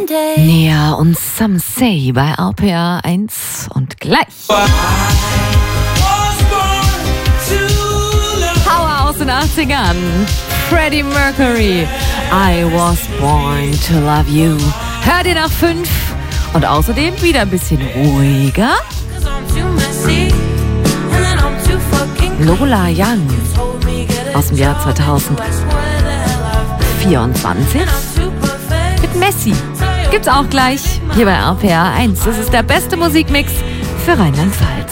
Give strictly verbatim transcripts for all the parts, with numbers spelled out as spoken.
Nia und Some Say bei R P R eins und gleich. Power aus den achtzigern. Freddie Mercury. I was born to love you. Hört ihr nach fünf. Und außerdem wieder ein bisschen ruhiger. Lola Young aus dem Jahr zweitausendvierundzwanzig mit Messi. Gibt's auch gleich hier bei R P R eins. Das ist der beste Musikmix für Rheinland-Pfalz.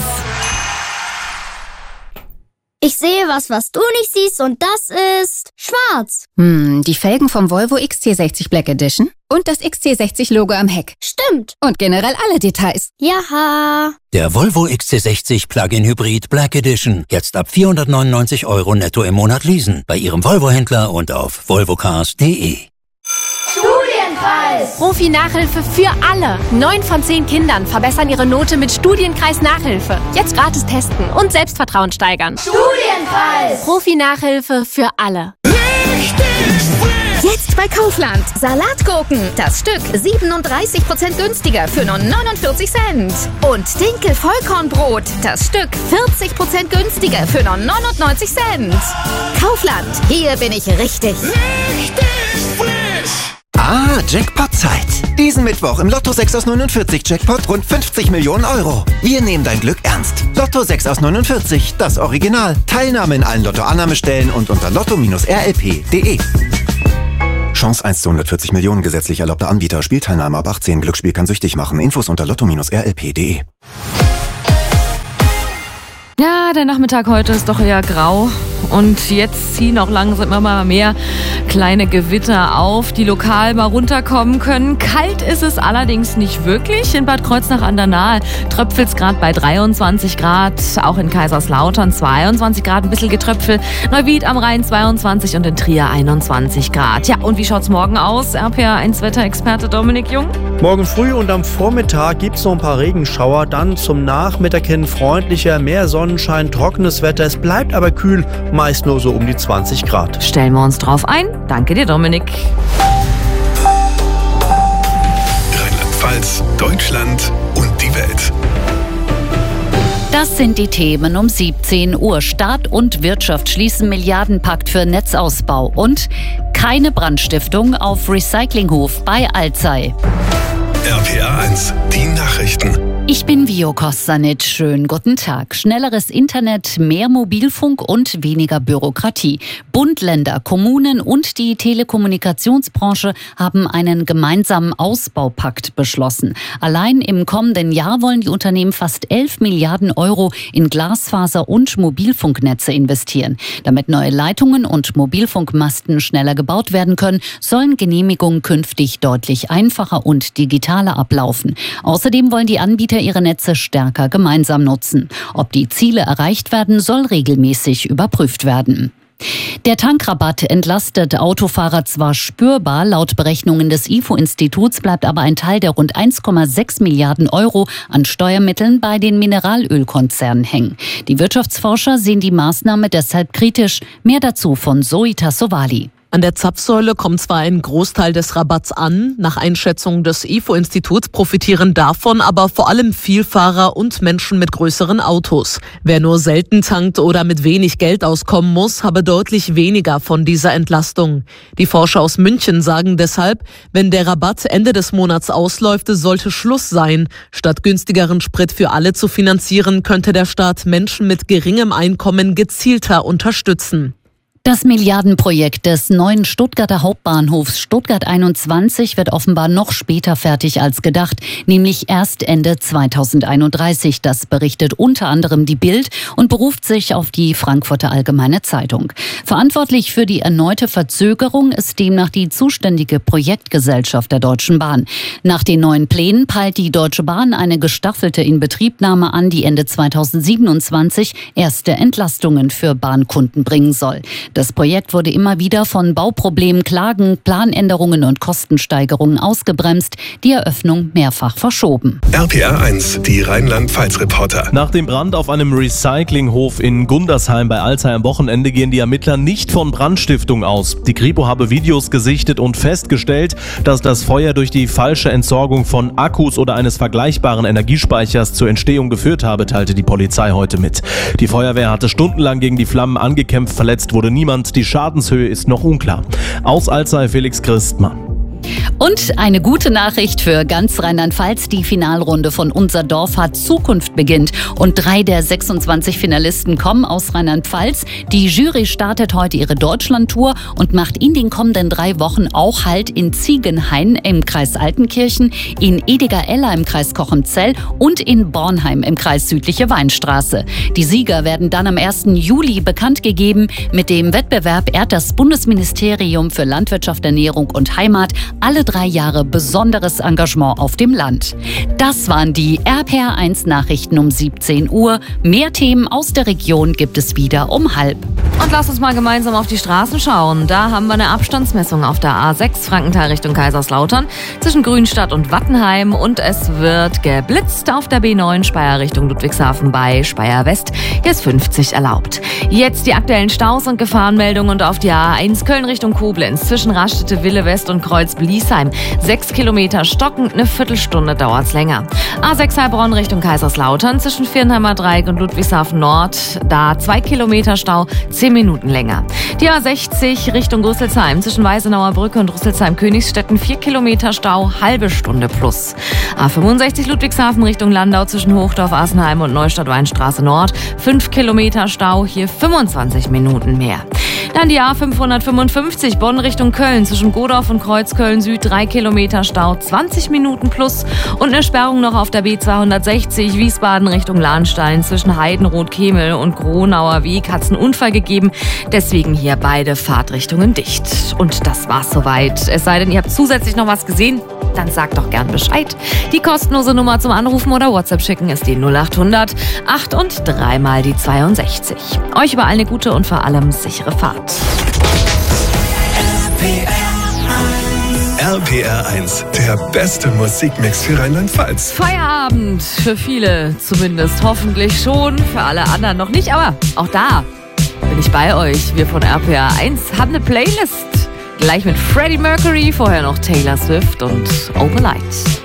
Ich sehe was, was du nicht siehst, und das ist schwarz. Hm, die Felgen vom Volvo X C sechzig Black Edition und das X C sechzig Logo am Heck. Stimmt. Und generell alle Details. Jaha. Der Volvo X C sechzig Plug-in Hybrid Black Edition. Jetzt ab vierhundertneunundneunzig Euro netto im Monat leasen. Bei Ihrem Volvo-Händler und auf volvocars punkt de. Studienkreis. Profi-Nachhilfe für alle. Neun von zehn Kindern verbessern ihre Note mit Studienkreis-Nachhilfe. Jetzt gratis testen und Selbstvertrauen steigern. Studienkreis. Profi-Nachhilfe für alle. Jetzt bei Kaufland. Salatgurken. Das Stück siebenunddreißig Prozent günstiger für nur neunundvierzig Cent. Und Dinkel-Vollkornbrot. Das Stück vierzig Prozent günstiger für nur neunundneunzig Cent. Kaufland. Hier bin ich richtig. Richtig frisch. Ah, Jackpot-Zeit. Diesen Mittwoch im Lotto sechs aus neunundvierzig Jackpot rund fünfzig Millionen Euro. Wir nehmen dein Glück ernst. Lotto sechs aus neunundvierzig, das Original. Teilnahme in allen Lotto-Annahmestellen und unter lotto Bindestrich r l p punkt de. Chance eins zu hundertvierzig Millionen, gesetzlich erlaubter Anbieter. Spielteilnahme ab achtzehn. Glücksspiel kann süchtig machen. Infos unter lotto Bindestrich r l p punkt de. Ja, der Nachmittag heute ist doch eher grau. Und jetzt ziehen auch langsam immer mehr kleine Gewitter auf, die lokal mal runterkommen können. Kalt ist es allerdings nicht wirklich. In Bad Kreuznach an der Nahe tröpfelt es gerade bei dreiundzwanzig Grad. Auch in Kaiserslautern zweiundzwanzig Grad, ein bisschen Getröpfel. Neuwied am Rhein zweiundzwanzig und in Trier einundzwanzig Grad. Ja, und wie schaut's morgen aus? R P R eins Wetterexperte Dominik Jung. Morgen früh und am Vormittag gibt's noch ein paar Regenschauer. Dann zum Nachmittag hin freundlicher, mehr Sonnenschein, trockenes Wetter. Es bleibt aber kühl, meist nur so um die zwanzig Grad. Stellen wir uns drauf ein. Danke dir, Dominik. Rheinland-Pfalz, Deutschland und die Welt. Das sind die Themen um siebzehn Uhr. Staat und Wirtschaft schließen Milliardenpakt für Netzausbau und keine Brandstiftung auf Recyclinghof bei Alzey. R P R eins, die Nachrichten. Ich bin Vio Kostanic. Schönen guten Tag. Schnelleres Internet, mehr Mobilfunk und weniger Bürokratie. Bund, Länder, Kommunen und die Telekommunikationsbranche haben einen gemeinsamen Ausbaupakt beschlossen. Allein im kommenden Jahr wollen die Unternehmen fast elf Milliarden Euro in Glasfaser- und Mobilfunknetze investieren. Damit neue Leitungen und Mobilfunkmasten schneller gebaut werden können, sollen Genehmigungen künftig deutlich einfacher und digitaler ablaufen. Außerdem wollen die Anbieter ihre Netze stärker gemeinsam nutzen. Ob die Ziele erreicht werden, soll regelmäßig überprüft werden. Der Tankrabatt entlastet Autofahrer zwar spürbar, laut Berechnungen des I F O-Instituts bleibt aber ein Teil der rund eins Komma sechs Milliarden Euro an Steuermitteln bei den Mineralölkonzernen hängen. Die Wirtschaftsforscher sehen die Maßnahme deshalb kritisch. Mehr dazu von Zoe Tassovali. An der Zapfsäule kommt zwar ein Großteil des Rabatts an, nach Einschätzung des I F O-Instituts profitieren davon aber vor allem Vielfahrer und Menschen mit größeren Autos. Wer nur selten tankt oder mit wenig Geld auskommen muss, habe deutlich weniger von dieser Entlastung. Die Forscher aus München sagen deshalb, wenn der Rabatt Ende des Monats ausläuft, sollte Schluss sein. Statt günstigeren Sprit für alle zu finanzieren, könnte der Staat Menschen mit geringem Einkommen gezielter unterstützen. Das Milliardenprojekt des neuen Stuttgarter Hauptbahnhofs Stuttgart einundzwanzig wird offenbar noch später fertig als gedacht, nämlich erst Ende zweitausendeinunddreißig. Das berichtet unter anderem die Bild und beruft sich auf die Frankfurter Allgemeine Zeitung. Verantwortlich für die erneute Verzögerung ist demnach die zuständige Projektgesellschaft der Deutschen Bahn. Nach den neuen Plänen peilt die Deutsche Bahn eine gestaffelte Inbetriebnahme an, die Ende zweitausendsiebenundzwanzig erste Entlastungen für Bahnkunden bringen soll. Das Projekt wurde immer wieder von Bauproblemen, Klagen, Planänderungen und Kostensteigerungen ausgebremst, die Eröffnung mehrfach verschoben. R P R eins, die Rheinland-Pfalz-Reporter. Nach dem Brand auf einem Recyclinghof in Gundersheim bei Alzey am Wochenende gehen die Ermittler nicht von Brandstiftung aus. Die Kripo habe Videos gesichtet und festgestellt, dass das Feuer durch die falsche Entsorgung von Akkus oder eines vergleichbaren Energiespeichers zur Entstehung geführt habe, teilte die Polizei heute mit. Die Feuerwehr hatte stundenlang gegen die Flammen angekämpft, verletzt wurde niemand. Die Schadenshöhe ist noch unklar. Aus Alzey Felix Christmann. Und eine gute Nachricht für ganz Rheinland-Pfalz. Die Finalrunde von Unser Dorf hat Zukunft beginnt. Und drei der sechsundzwanzig Finalisten kommen aus Rheinland-Pfalz. Die Jury startet heute ihre Deutschlandtour und macht in den kommenden drei Wochen auch Halt in Ziegenhain im Kreis Altenkirchen, in Ediger-Eller im Kreis Cochem-Zell und in Bornheim im Kreis Südliche Weinstraße. Die Sieger werden dann am ersten Juli bekannt gegeben. Mit dem Wettbewerb ehrt das Bundesministerium für Landwirtschaft, Ernährung und Heimat alle drei Jahre besonderes Engagement auf dem Land. Das waren die R P R eins Nachrichten um siebzehn Uhr. Mehr Themen aus der Region gibt es wieder um halb. Und lass uns mal gemeinsam auf die Straßen schauen. Da haben wir eine Abstandsmessung auf der A sechs Frankenthal Richtung Kaiserslautern zwischen Grünstadt und Wattenheim. Und es wird geblitzt auf der B neun Speyer Richtung Ludwigshafen bei Speyer West. Hier ist fünfzig erlaubt. Jetzt die aktuellen Staus und Gefahrenmeldungen und auf die A eins Köln Richtung Koblenz zwischen Raststätte Wille West und Kreuz-Bliesheim. Sechs Kilometer stockend, eine Viertelstunde dauert's länger. A sechs Heilbronn Richtung Kaiserslautern zwischen Viernheimer Dreieck und Ludwigshafen Nord. Da zwei Kilometer Stau, zehn Minuten länger. Die A sechzig Richtung Rüsselsheim zwischen Weißenauer Brücke und Rüsselsheim-Königsstetten. vier Kilometer Stau, halbe Stunde plus. A fünfundsechzig Ludwigshafen Richtung Landau zwischen Hochdorf, Asenheim und Neustadt-Weinstraße Nord. fünf Kilometer Stau, hier fünfundzwanzig Minuten mehr. Dann die A fünfhundertfünfundfünfzig Bonn Richtung Köln zwischen Godorf und Kreuzköln Süd. drei Kilometer Stau, zwanzig Minuten plus. Und eine Sperrung noch auf der B zweihundertsechzig Wiesbaden Richtung Lahnstein zwischen Heidenroth-Kemel und Gronauer Weg hat's einen Unfall gegeben. Deswegen hier beide Fahrtrichtungen dicht. Und das war's soweit. Es sei denn, ihr habt zusätzlich noch was gesehen, dann sagt doch gern Bescheid. Die kostenlose Nummer zum Anrufen oder WhatsApp schicken ist die null achthundert acht und dreimal die zweiundsechzig. Euch überall eine gute und vor allem sichere Fahrt. R P R eins, der beste Musikmix für Rheinland-Pfalz. Feierabend für viele zumindest, hoffentlich schon, für alle anderen noch nicht, aber auch da bin ich bei euch. Wir von R P R eins haben eine Playlist, gleich mit Freddie Mercury, vorher noch Taylor Swift und Opalite.